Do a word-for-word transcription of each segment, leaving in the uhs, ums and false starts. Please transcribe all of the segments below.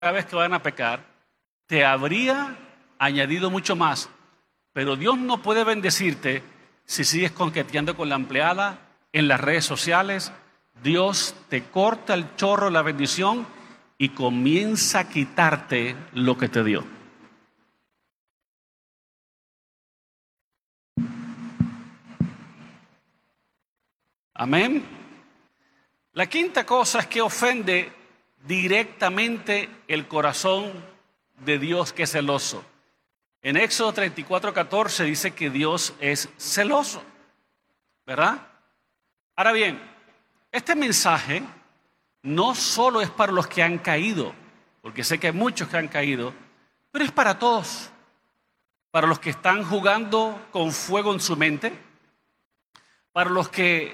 cada vez que van a pecar, te habría añadido mucho más. Pero Dios no puede bendecirte si sigues coqueteando con la empleada en las redes sociales. Dios te corta el chorro de la bendición y comienza a quitarte lo que te dio. Amén. La quinta cosa es que ofende directamente el corazón de Dios, que es celoso. En Éxodo treinta y cuatro, catorce dice que Dios es celoso, ¿verdad? Ahora bien, este mensaje no solo es para los que han caído, porque sé que hay muchos que han caído, pero es para todos. Para los que están jugando con fuego en su mente, para los que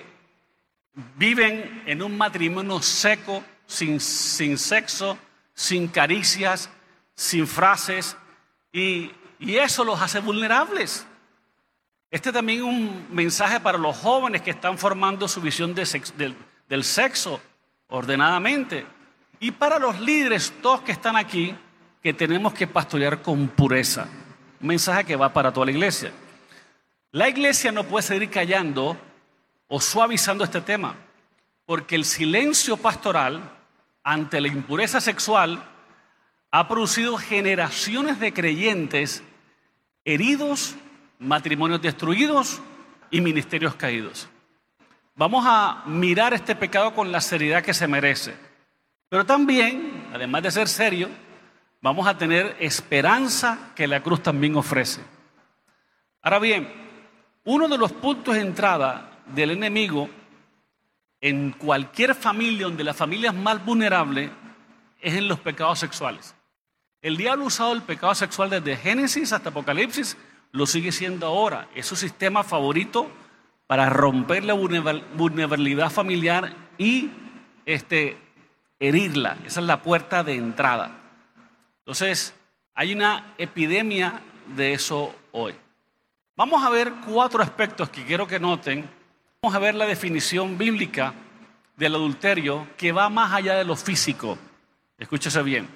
viven en un matrimonio seco, sin, sin sexo, sin caricias, sin frases, y, y eso los hace vulnerables. Este también es un mensaje para los jóvenes que están formando su visión de sex, del, del sexo ordenadamente, y para los líderes, todos que están aquí, que tenemos que pastorear con pureza. Un mensaje que va para toda la iglesia. La iglesia no puede seguir callando o suavizando este tema, porque el silencio pastoral ante la impureza sexual ha producido generaciones de creyentes heridos, matrimonios destruidos y ministerios caídos. Vamos a mirar este pecado con la seriedad que se merece, pero también, además de ser serio, vamos a tener esperanza que la cruz también ofrece. Ahora bien, uno de los puntos de entrada del enemigo en cualquier familia, donde la familia es más vulnerable, es en los pecados sexuales. El diablo ha usado el pecado sexual desde Génesis hasta Apocalipsis, lo sigue siendo ahora. Es su sistema favorito para romper la vulnerabilidad familiar y este, herirla. Esa es la puerta de entrada. Entonces, hay una epidemia de eso hoy. Vamos a ver cuatro aspectos que quiero que noten. Vamos a ver la definición bíblica del adulterio, que va más allá de lo físico. Escúchese bien.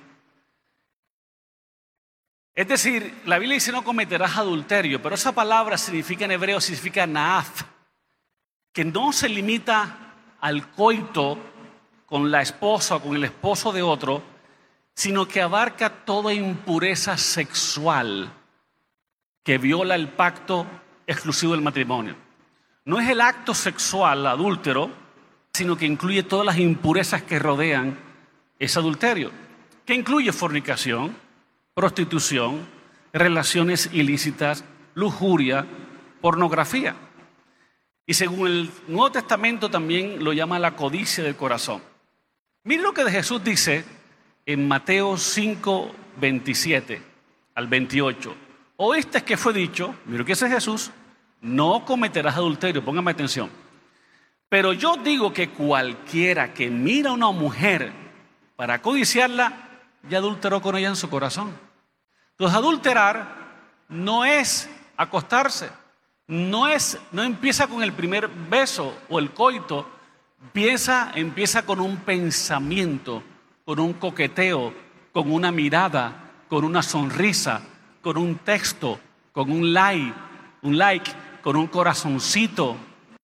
Es decir, la Biblia dice no cometerás adulterio, pero esa palabra significa en hebreo, significa naaf, que no se limita al coito con la esposa o con el esposo de otro, sino que abarca toda impureza sexual que viola el pacto exclusivo del matrimonio. No es el acto sexual adúltero, sino que incluye todas las impurezas que rodean ese adulterio, que incluye fornicación, prostitución, relaciones ilícitas, lujuria, pornografía. Y según el Nuevo Testamento también lo llama la codicia del corazón. Mire lo que Jesús dice en Mateo cinco, veintisiete al veintiocho. Oíste que fue dicho, mire lo que dice Jesús, no cometerás adulterio, póngame atención. Pero yo digo que cualquiera que mira a una mujer para codiciarla, ya adulteró con ella en su corazón. Entonces, adulterar no es acostarse, no es, no empieza con el primer beso o el coito, empieza, empieza con un pensamiento, con un coqueteo, con una mirada, con una sonrisa, con un texto, con un like, un like, con un corazoncito.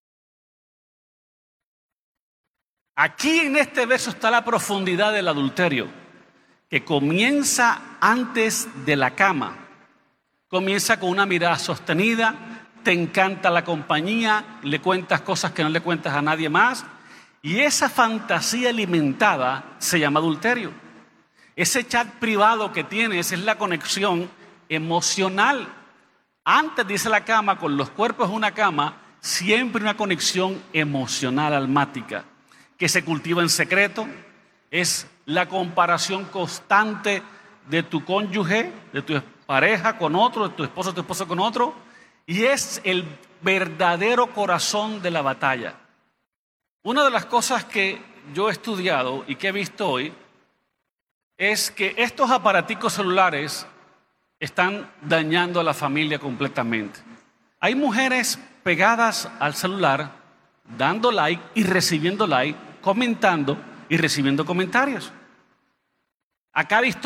Aquí en este verso está la profundidad del adulterio, que comienza antes de la cama. Comienza con una mirada sostenida, te encanta la compañía, le cuentas cosas que no le cuentas a nadie más, y esa fantasía alimentada se llama adulterio. Ese chat privado que tienes es la conexión emocional. Antes de irse a la cama, con los cuerpos en una cama, siempre una conexión emocional almática, que se cultiva en secreto. Es la comparación constante de tu cónyuge, de tu pareja con otro, de tu esposo, tu esposo con otro, y es el verdadero corazón de la batalla. Una de las cosas que yo he estudiado y que he visto hoy es que estos aparaticos celulares están dañando a la familia completamente. Hay mujeres pegadas al celular, dando like y recibiendo like, comentando y recibiendo comentarios. A cada